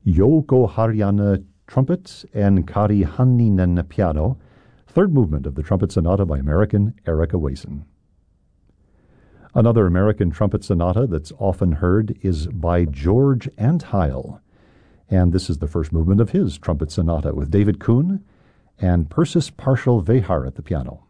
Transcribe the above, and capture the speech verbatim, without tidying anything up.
Jouko Harjanne trumpet and Kari Hanninen piano. Third movement of the Trumpet Sonata by American Erica Wason. Another American trumpet sonata that's often heard is by George Antheil, and this is the first movement of his trumpet sonata with David Kuhn and Persis Partial Vehar at the piano.